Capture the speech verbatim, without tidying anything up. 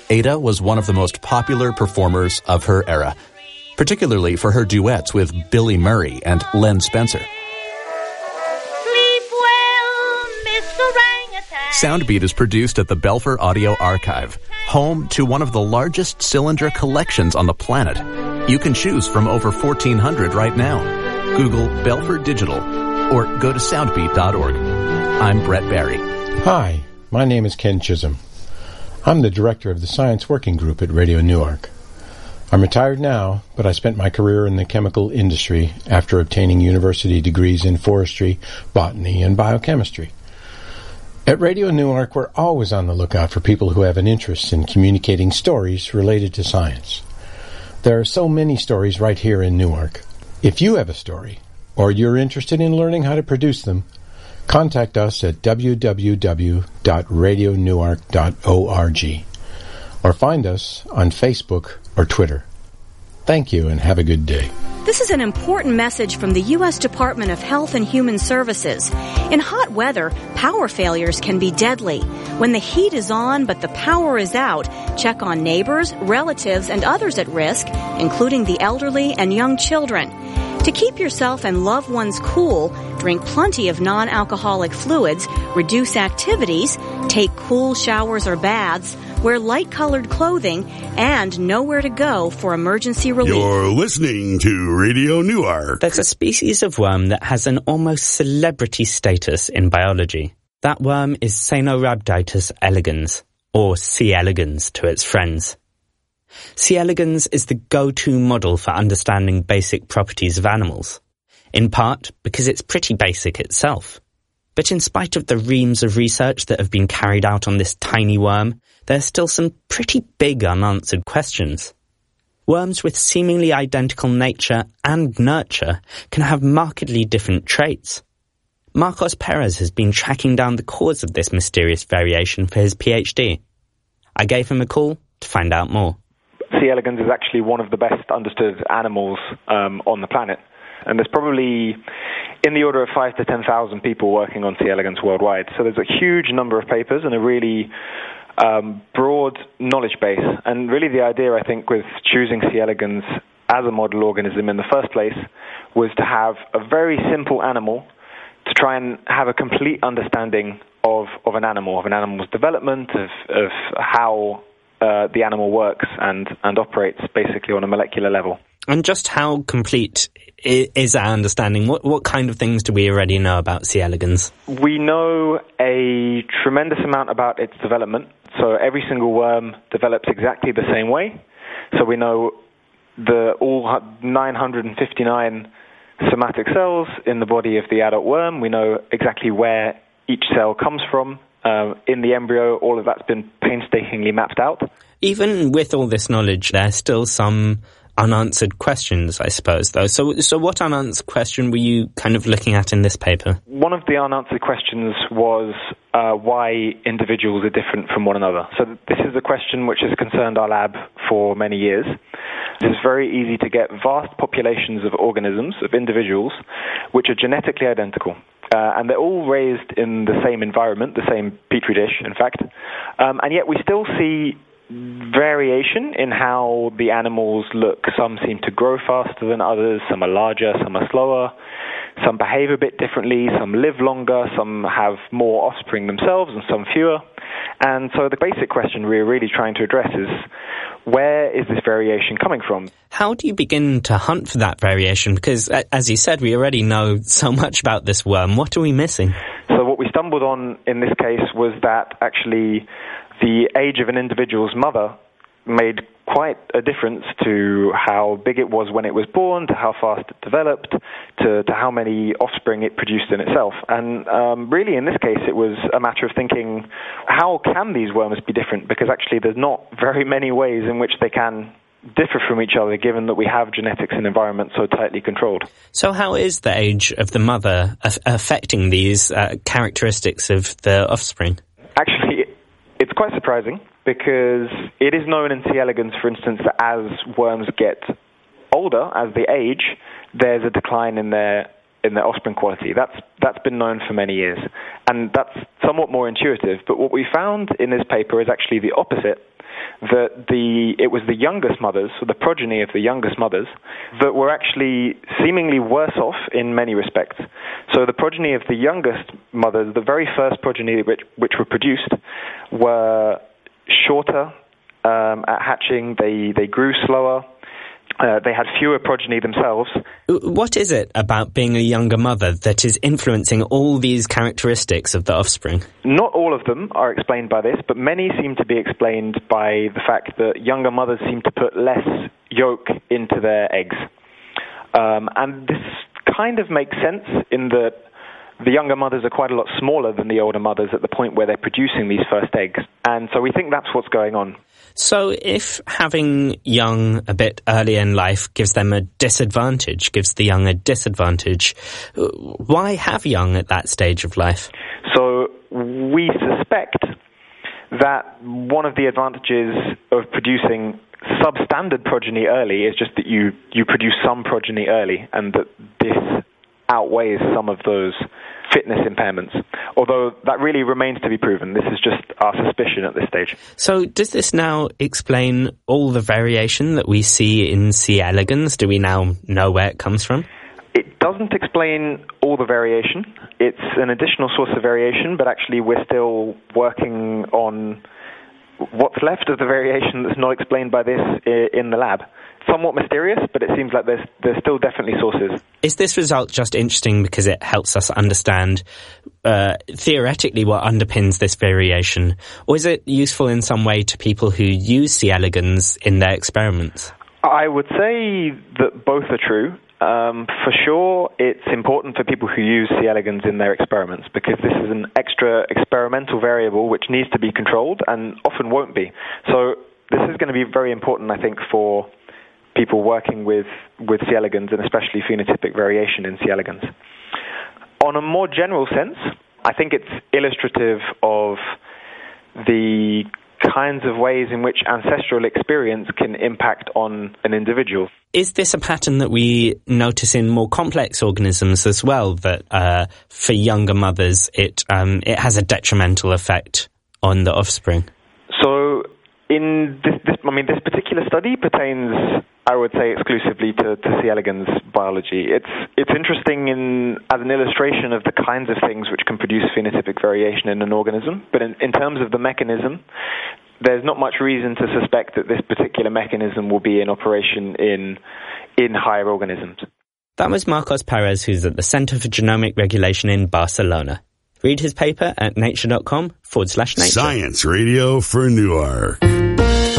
Ada was one of the most popular performers of her era, particularly for her duets with Billy Murray and Len Spencer. Sleep well, Mister Orangutan. Soundbeat is produced at the Belfer Audio Archive, home to one of the largest cylinder collections on the planet. You can choose from over fourteen hundred right now. Google Belfer Digital or go to soundbeat dot org. I'm Brett Barry. Hi, my name is Ken Chisholm. I'm the director of the Science Working Group at Radio Newark. I'm retired now, but I spent my career in the chemical industry after obtaining university degrees in forestry, botany, and biochemistry. At Radio Newark, we're always on the lookout for people who have an interest in communicating stories related to science. There are so many stories right here in Newark. If you have a story, or you're interested in learning how to produce them, contact us at w w w dot radio newark dot org or find us on Facebook or Twitter. Thank you and have a good day. This is an important message from the U S Department of Health and Human Services. In hot weather, power failures can be deadly. When the heat is on but the power is out, check on neighbors, relatives, and others at risk, including the elderly and young children. To keep yourself and loved ones cool, drink plenty of non-alcoholic fluids, reduce activities, take cool showers or baths, wear light-colored clothing, and know where to go for emergency relief. You're listening to Radio Newark. There's a species of worm that has an almost celebrity status in biology. That worm is Caenorhabditis elegans, or C. elegans to its friends. C. elegans is the go-to model for understanding basic properties of animals, in part because it's pretty basic itself. But in spite of the reams of research that have been carried out on this tiny worm, there's still some pretty big unanswered questions. Worms with seemingly identical nature and nurture can have markedly different traits. Marcos Perez has been tracking down the cause of this mysterious variation for his PhD. I gave him a call to find out more. C. elegans is actually one of the best understood animals um, on the planet. And there's probably in the order of five to ten thousand people working on C. elegans worldwide. So there's a huge number of papers and a really um, broad knowledge base. And really the idea, I think, with choosing C. elegans as a model organism in the first place was to have a very simple animal to try and have a complete understanding of, of an animal, of an animal's development, of, of how uh, the animal works and, and operates basically on a molecular level. And just how complete is our understanding? What what kind of things do we already know about C. elegans? We know a tremendous amount about its development. So every single worm develops exactly the same way. So we know the all nine hundred fifty-nine somatic cells in the body of the adult worm. We know exactly where each cell comes from. Uh, in the embryo, all of that's been painstakingly mapped out. Even with all this knowledge, there's still some unanswered questions, I suppose, though. So so what unanswered question were you kind of looking at in this paper? One of the unanswered questions was uh, why individuals are different from one another. So this is a question which has concerned our lab for many years. It's very easy to get vast populations of organisms, of individuals, which are genetically identical. Uh, and they're all raised in the same environment, the same petri dish, in fact. Um, and yet we still see variation in how the animals look. Some seem to grow faster than others, some are larger, some are slower, some behave a bit differently, some live longer, some have more offspring themselves and some fewer. And so the basic question we're really trying to address is, where is this variation coming from? How do you begin to hunt for that variation? Because, as you said, we already know so much about this worm. What are we missing? So what we stumbled on in this case was that actually the age of an individual's mother made quite a difference to how big it was when it was born, to how fast it developed, to, to how many offspring it produced in itself. And um, really, in this case, it was a matter of thinking, how can these worms be different? Because actually, there's not very many ways in which they can differ from each other, given that we have genetics and environment so tightly controlled. So how is the age of the mother af- affecting these uh, characteristics of the offspring? Actually, it's quite surprising, because it is known in C. elegans, for instance, that as worms get older, as they age, there's a decline in their in their offspring quality. That's that's been known for many years, and that's somewhat more intuitive. But what we found in this paper is actually the opposite, that the it was the youngest mothers, so the progeny of the youngest mothers, that were actually seemingly worse off in many respects. So the progeny of the youngest mothers, the very first progeny which, which were produced, were shorter um, at hatching. They they grew slower. Uh, they had fewer progeny themselves. What is it about being a younger mother that is influencing all these characteristics of the offspring? Not all of them are explained by this, but many seem to be explained by the fact that younger mothers seem to put less yolk into their eggs. Um, and this kind of makes sense in that the younger mothers are quite a lot smaller than the older mothers at the point where they're producing these first eggs. And so we think that's what's going on. So if having young a bit earlier in life gives them a disadvantage, gives the young a disadvantage, why have young at that stage of life? So we suspect that one of the advantages of producing substandard progeny early is just that you, you produce some progeny early, and that this outweighs some of those fitness impairments, although that really remains to be proven. This is just our suspicion at this stage. So does this now explain all the variation that we see in C. elegans? Do we now know where it comes from? It doesn't explain all the variation. It's an additional source of variation, but actually we're still working on what's left of the variation that's not explained by this in the lab. Somewhat mysterious, but it seems like there's there's still definitely sources. Is this result just interesting because it helps us understand uh, theoretically what underpins this variation, or is it useful in some way to people who use C. elegans in their experiments? I would say that both are true. Um, for sure, it's important for people who use C. elegans in their experiments because this is an extra experimental variable which needs to be controlled and often won't be. So this is going to be very important, I think, for people working with, with C. elegans, and especially phenotypic variation in C. elegans. On a more general sense, I think it's illustrative of the kinds of ways in which ancestral experience can impact on an individual. Is this a pattern that we notice in more complex organisms as well, that uh, for younger mothers it um, it has a detrimental effect on the offspring? So in this, this I mean, this particular study pertains, I would say, exclusively to, to C. elegans biology. It's it's interesting in as an illustration of the kinds of things which can produce phenotypic variation in an organism, but in, in terms of the mechanism, there's not much reason to suspect that this particular mechanism will be in operation in in higher organisms. That was Marcos Perez, who's at the Center for Genomic Regulation in Barcelona. Read his paper at nature.com forward slash nature. Science Radio for Newark.